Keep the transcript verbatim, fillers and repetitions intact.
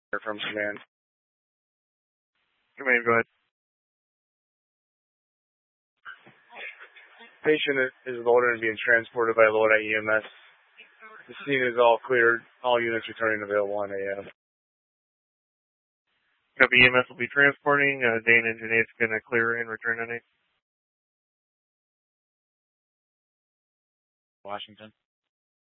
from command. Command, go ahead. Patient is loaded and being transported by Lodi E M S. The scene is all cleared. All units returning available on A F. Copy, E M S will be transporting. Uh, Dane Engine eight's going to clear and return on eight. Washington.